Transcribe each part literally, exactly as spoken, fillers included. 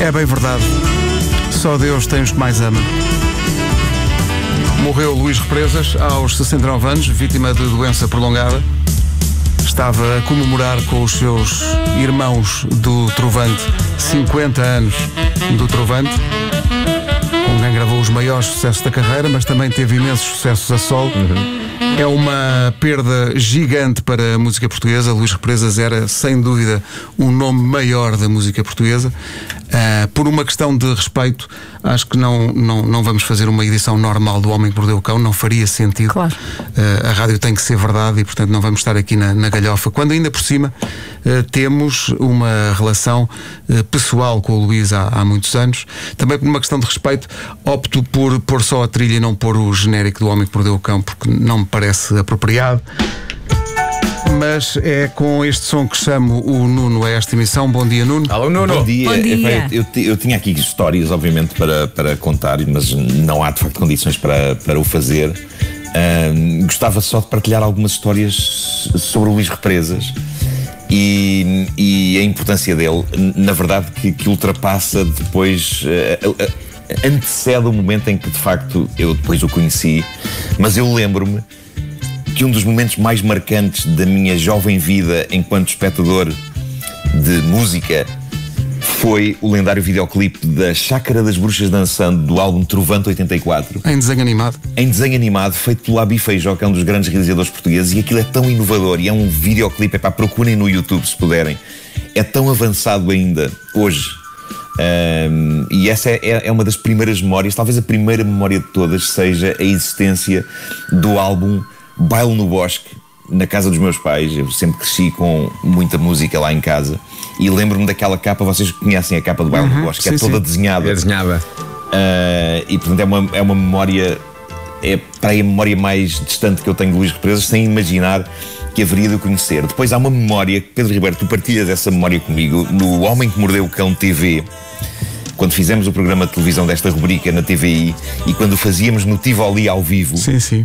É bem verdade. Só Deus tem os que mais ama. Morreu Luís Represas aos sessenta e nove anos, vítima de doença prolongada. Estava a comemorar com os seus irmãos do Trovante cinquenta anos do Trovante, com quem gravou os maiores sucessos da carreira, mas também teve imensos sucessos a solo. Uhum. É uma perda gigante para a música portuguesa. Luís Represas era, sem dúvida, um nome maior da música portuguesa. Uh, por uma questão de respeito, acho que não, não, não vamos fazer uma edição normal do Homem que Mordeu o Cão, não faria sentido. Claro. Uh, a rádio tem que ser verdade e, portanto, não vamos estar aqui na, na galhofa. Quando ainda por cima uh, temos uma relação uh, pessoal com o Luís há, há muitos anos. Também por uma questão de respeito, opto por pôr só a trilha e não pôr o genérico do Homem que Mordeu o Cão, porque não me parece apropriado. Mas é com este som que chamo o Nuno a esta emissão. Bom dia, Nuno. Alô, Nuno. Bom dia. Bom dia. Eu, eu, eu tinha aqui histórias, obviamente, para, para contar, mas não há de facto condições para, para o fazer. Um, gostava só de partilhar algumas histórias sobre o Luís Represas e, e a importância dele. Na verdade, que, que ultrapassa depois, uh, uh, antecede o momento em que de facto eu depois o conheci, mas eu lembro-me que um dos momentos mais marcantes da minha jovem vida enquanto espectador de música foi o lendário videoclipe da Chácara das Bruxas Dançando, do álbum Trovante oitenta e quatro. Em desenho animado. Em desenho animado, feito pelo Abi Feijó, que é um dos grandes realizadores portugueses, e aquilo é tão inovador, e é um videoclipe, é pá, procurem no YouTube se puderem. É tão avançado ainda, hoje. Um, e essa é, é uma das primeiras memórias, talvez a primeira memória de todas, seja a existência do álbum Baile no Bosque, na casa dos meus pais. Eu sempre cresci com muita música lá em casa e lembro-me daquela capa. Vocês conhecem a capa do Baile uhum, no Bosque, que é toda sim. desenhada. É desenhada. Uh, e portanto é uma, é uma memória, é para aí a memória mais distante que eu tenho de Luís Represas, sem imaginar que haveria de o conhecer. Depois há uma memória, Pedro Ribeiro, tu partilhas essa memória comigo, no Homem que Mordeu o Cão T V, quando fizemos o programa de televisão desta rubrica na T V I e quando o fazíamos no Tivoli ao vivo. Sim, sim.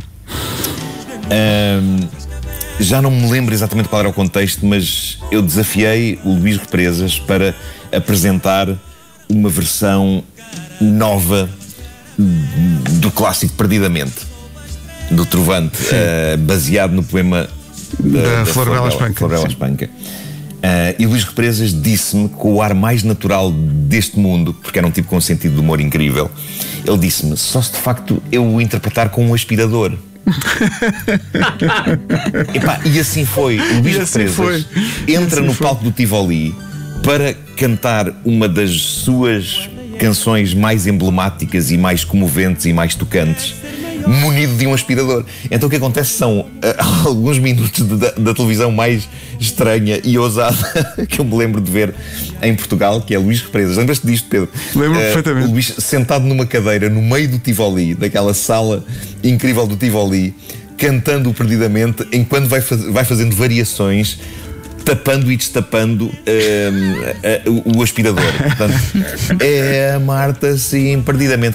Um, já não me lembro exatamente qual era o contexto, mas eu desafiei o Luís Represas para apresentar uma versão nova do clássico Perdidamente, do Trovante, uh, baseado no poema da, da, da Flor Bela Espanca. Flor Bela Espanca. Uh, e Luís Represas disse-me, com o ar mais natural deste mundo, porque era um tipo com um sentido de humor incrível, ele disse-me: só se de facto eu o interpretar com um aspirador. Epá, e assim foi. O Luís assim Represas entra assim no foi. palco do Tivoli para cantar uma das suas canções mais emblemáticas e mais comoventes e mais tocantes, munido de um aspirador. Então o que acontece são uh, alguns minutos de, da, da televisão mais estranha e ousada que eu me lembro de ver em Portugal, que é Luís Represas. Lembras-te disto, Pedro? Lembro uh, perfeitamente. O Luís sentado numa cadeira no meio do Tivoli, daquela sala incrível do Tivoli, cantando Perdidamente, enquanto vai, faz, vai fazendo variações, tapando e destapando uh, uh, uh, o aspirador. Portanto, é a Marta assim, perdidamente.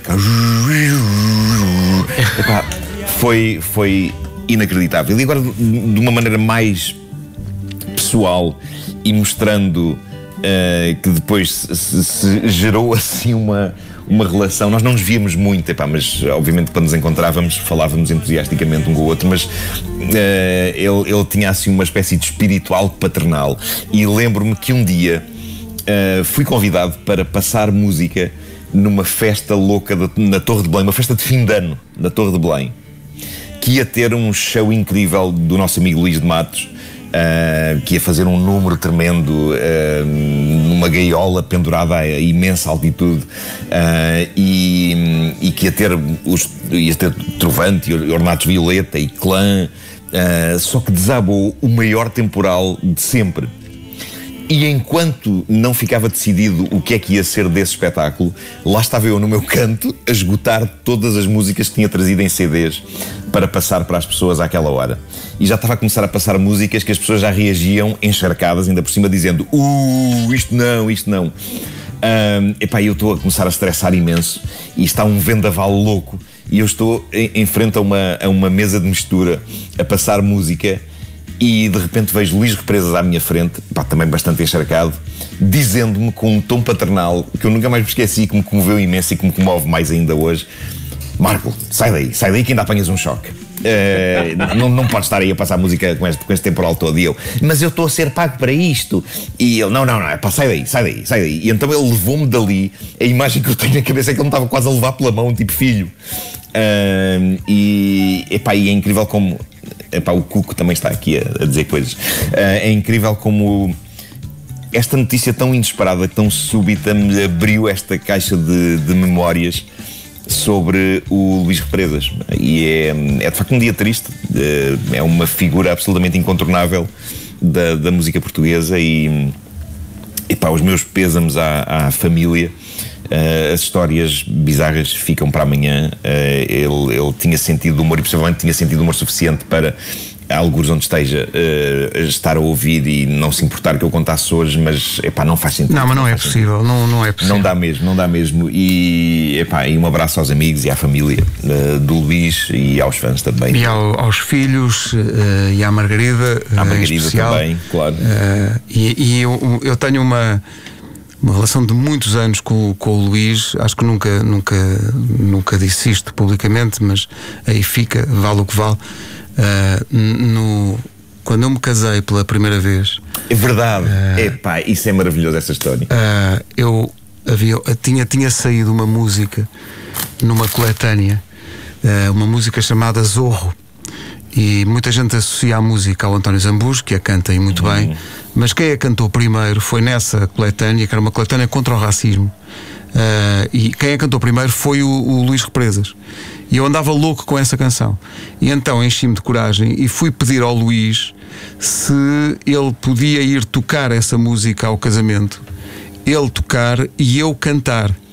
Epá, foi, foi inacreditável. E agora, de uma maneira mais pessoal e mostrando uh, que depois se, se gerou assim uma, uma relação. Nós não nos víamos muito, epá, mas obviamente quando nos encontrávamos falávamos entusiasticamente um com o outro, mas uh, ele, ele tinha assim uma espécie de espírito algo paternal. E lembro-me que um dia uh, fui convidado para passar música numa festa louca de, na Torre de Belém, uma festa de fim de ano na Torre de Belém, que ia ter um show incrível do nosso amigo Luís de Matos, uh, que ia fazer um número tremendo uh, numa gaiola pendurada a imensa altitude, uh, e, e que ia ter, os, ia ter Trovante, Ornatos Violeta e Clã, uh, só que desabou o maior temporal de sempre. E enquanto não ficava decidido o que é que ia ser desse espetáculo, lá estava eu no meu canto a esgotar todas as músicas que tinha trazido em C Ds para passar para as pessoas àquela hora. E já estava a começar a passar músicas que as pessoas já reagiam encharcadas, ainda por cima, dizendo: Uh, isto não, isto não. Um, epá, eu estou a começar a estressar imenso e está um vendaval louco e eu estou em, em frente a uma, a uma mesa de mistura a passar música. E de repente vejo Luís Represas à minha frente, pá, também bastante encharcado, dizendo-me com um tom paternal que eu nunca mais me esqueci, que me comoveu imenso e que me comove mais ainda hoje: Marco, sai daí, sai daí que ainda apanhas um choque. Uh, não, não pode estar aí a passar música com este, com este temporal todo. E eu, mas eu estou a ser pago para isto. E ele, não, não, não, é pá, sai daí, sai daí, sai daí. E então ele levou-me dali. A imagem que eu tenho na cabeça é que ele me estava quase a levar pela mão, tipo filho. Uh, e, epá, e é incrível como. Epá, o Cuco também está aqui a, a dizer coisas. Uh, é incrível como esta notícia tão inesperada, tão súbita, me abriu esta caixa de, de memórias sobre o Luís Represas. E é, é de facto um dia triste. É uma figura absolutamente incontornável da, da música portuguesa. E epá, os meus pêsames à, à família. Uh, as histórias bizarras ficam para amanhã. Uh, ele, ele tinha sentido de humor, e possivelmente tinha sentido de humor suficiente para, algures onde esteja, uh, estar a ouvir e não se importar que eu contasse hoje, mas epá, não faz sentido. Não, mas não, não é possível, não, não é possível. Não dá mesmo, não dá mesmo. E, epá, e um abraço aos amigos e à família uh, do Luís e aos fãs também. E ao, aos filhos uh, e à Margarida. À Margarida também, claro. Uh, e e eu, eu tenho uma. Uma relação de muitos anos com, com o Luís. Acho que nunca, nunca, nunca disse isto publicamente, mas aí fica, vale o que vale. Uh, no, quando eu me casei pela primeira vez. É verdade. Uh, Epá, isso é maravilhoso, essa história. Uh, eu havia, tinha, tinha saído uma música numa coletânea, uh, uma música chamada Zorro. E muita gente associa a música ao António Zambujo, que a canta e muito uhum. bem. Mas quem a cantou primeiro foi nessa coletânea, que era uma coletânea contra o racismo. Uh, e quem a cantou primeiro foi o, o Luís Represas. E eu andava louco com essa canção. E então enchi-me de coragem e fui pedir ao Luís se ele podia ir tocar essa música ao casamento. Ele tocar e eu cantar.